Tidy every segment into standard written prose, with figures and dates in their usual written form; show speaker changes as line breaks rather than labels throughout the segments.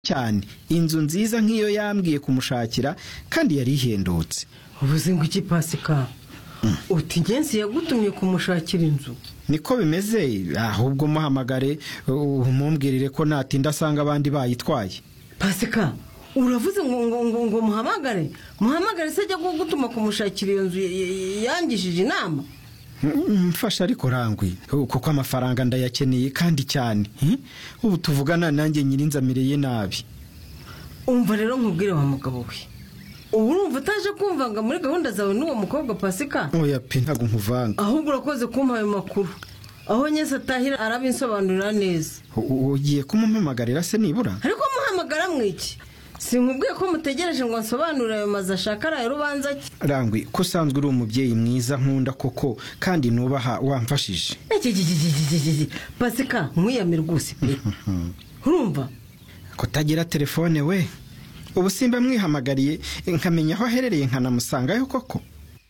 cyane inzu nziza nk'iyo yambwiye kumushakira kandi yari ihendutse.
Ubuze ngo iki Pasika? Uti ngenzi yagutumye kumushakira inzu.
Niko bimeze, ahubwo muhamagare umumbwirire ko natinda asanga abandi bayitwaye.
Pasika, uravuze ngo muhamagare? Muhamagare se ajya gutuma kumushakira iyo nzu yangishije inama?
Mfasha ariko Rangwi kuko amafaranga ndayakeneye kandi cyane. Ubu tuvugana nanjye nyirinzamireye nabi.
Umva rero nkubwire wa mugabo we. Ubu urumva utaje kumvanga muri gahunda zawe n'uwo mukobwa Pasika?
Oya pe ntago nkuvanga.
Ahubwo urakoze kumpa ayo makuru. Aho nyese atahira arabinsobanurira neza.
Ugiye kumumpamagarira se nibura?
Ariko muhamagara mwiki? Sinkubwiye ko mutegereje ngo nsobanurire ayo mazi ashaka araye rubanza ki?
Rangwi ko usanzwe uri umubyeyi mwiza nkunda koko kandi nubaha wamfashije.
Pasika mwiyamira rwose pe. Urumva?
Kutagira telefone we. Ubu simba mwihamagariye nkamenya aho aherereye nkanamusangayo koko.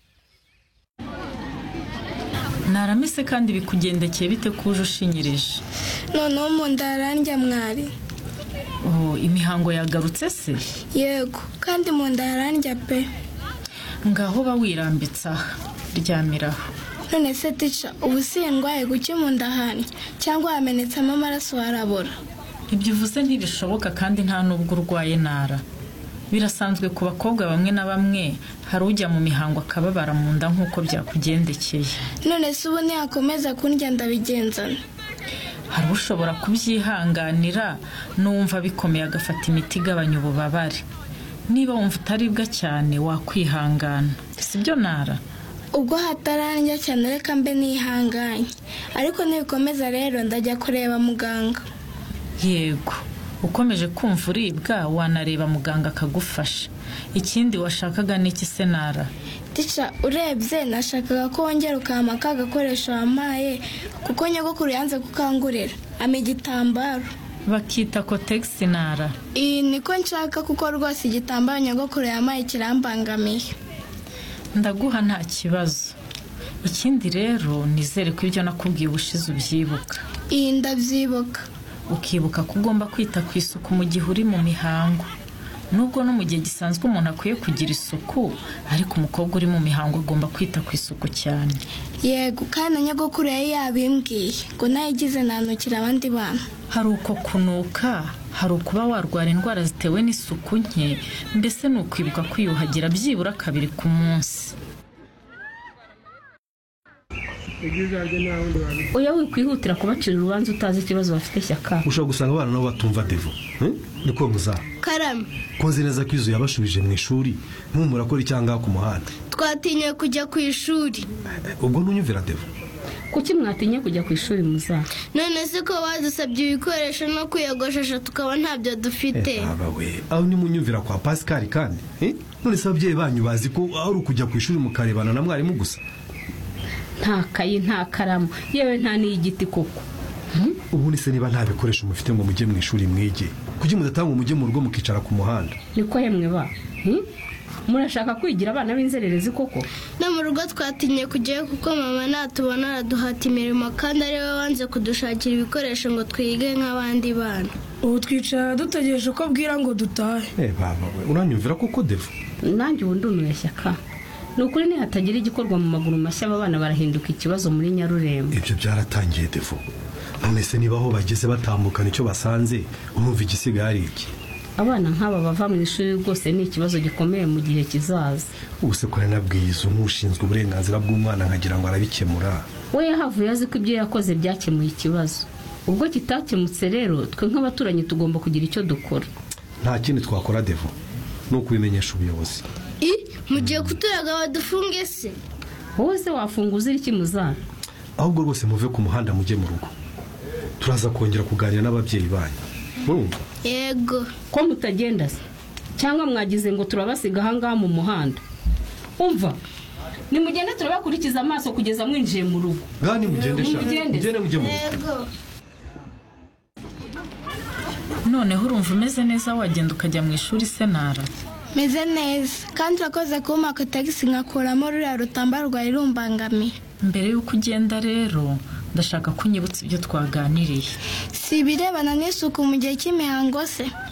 Naramise kandi bikugendekeye bite kuje ushinyirije?
Noneho mu ndarandya mwari.
Imihango yagarutse se?
Yego, kandi mu ndarandya pe.
Ngaho ba wirambitsa ryamiraho.
None se tica ubu sindwaye guki mu ndahani cyangwa yamenetsemo amaraso arabora?
Ibyo uvuze ntibishoboka kandi nta nubwo urwaye nara. Birasanzwe ku bakobwa bamwe na bamwe hari ujya mu mihango akababara mu nda nk'uko byakugendekeye.
None se ubu ntiyakomeza kundya ndabigenzana?
Hari ushobora kubyihanganira numva bikomeye agafata imiti igabanya ububabare. Niba wumva utaribwa cyane wakwihangana. Sibyo nara?
Ubwo hatarandya cyane reka mbe nihanganye. Ariko nibikomeza rero ndajya kureba muganga.
Yego, ukomeje kumva uribwa wanareba muganga akagufasha. Ikindi washakaga n'iki se nara?
Tica urebye nashakaga ko wongera ukama kagakoresho wamaye kuko nyogokuru yanze kukangurira igitambaro
bakita Kotex nara.
Niko nshaka kuko rwose igitambaro nyogokuru yamaye kirambangamiye.
Ndaguha nta kibazo. Ikindi rero nizere ko ibyo nakubwiye ubushize ubyibuka.
Ndabyibuka.
Ukibuka ko ugomba kwita ku isuku mu gihe uri mu mihango. Nubwo no mu gihe gisanzwe umuntu akwiye kugira isuku, ariko umukobwa uri mu mihango agomba kwita ku isuku cyane.
Yego, kandi nyogokuru yabimbwiye ngo nayigize nanukira abandi bana.
Hari uko kunuka, hari ukuba warwara indwara zitewe n'isuku nke, mbese ni ukwibuka kwiyuhagira byibura 2 ku munsi.
Oya wikwihutira kubacira urubanza utazi ikibazo bafite Shyaka.
Ushobora gusanga abana nabo batumva Devo. Niko muza.
Karame.
Konzi neza kwizo yabashubije mu ishuri, murakora icyanga ku muhanda.
Twatinye kujya ku ishuri.
Ubwo ntunyumvira Devo.
Kuki mwatinye kujya ku ishuri muza?
None se ko badusabye ibikoresho no kwiyogoshesha tukaba ntabyo dufite.
We, aho ni munyumvira kwa Pascal kandi. None se ababyeyi banyu bazi ko aho uri kujya ku ishuri mukarebana na mwarimu gusa.
Nta kayi nta karamu yewe nta n'igiti koko.
Ubu ni se niba nta bikoresho mufite ngo mujye mu ishuri mwige, kuki mudatanga umujye mu rugo mukicara ku muhanda?
Niko hemwe ba murashaka kwigira abana b'inzererezi koko?
No mu rugo twatinye kujyayo kuko mama natubona araduhata imirimo kandi ari we wanze kudushakira ibikoresho ngo twige nk'abandi bana.
Ubu twicara dutegereje ko bwira ngo dutahe.
Baba we uranyumvira koko Devo?
Nanjye ubu ndunuye Shyaka. Nukuri ni hatagira igikorwa mu maguru mashya abana barahinduka ikibazo muri Nyarurembo.
Ibyo byaratangiye Devo. None se niba aho bageze batambukana icyo basanze umumva igisigaye ari iki?
Abana nk'aba bava mu ishuri rwose ni ikibazo gikomeye mu gihe kizaza.
Ubuse ko nabwiza umushinzwe uburenganzira bw'umwana nkagira ngo arabikemura.
We yahavuye azi ko ibyo yakoze byakemuye ikibazo. Ubwo kitakemutse rero twe nk'abaturanyi tugomba kugira icyo dukora.
Nta kindi twakora Devo. No kubimenyesha ubuyobozi.
Mugiye kuturaga badufunge se?
Wowe se wafunguza iki muzana?
Ahubwo rwose muve ku muhanda mujye mu rugo. Turaza kongera kuganira n'ababyeyi banyu. Urumva?
Yego.
Ko mutagenda se? Cyangwa mwagize ngo turabasiga ahangaha mu muhanda? Umva. Nimugende turabakurikiza amaso kugeza mwinjiye mu rugo.
Gani mugendesha. Mugende mujye mu rugo.
Yego.
Noneho urumva umeze neza wagenda ukajya mu ishuri se nara?
Meze neza kandi urakoze kuma Kotex nkakuramo ruriya rutambaro rwari rumbangamiye.
Mbere yuko ugenda rero ndashaka kunyibutsa ibyo twaganiriye.
Si birebana n'isuku mu gihe cy'imihango se?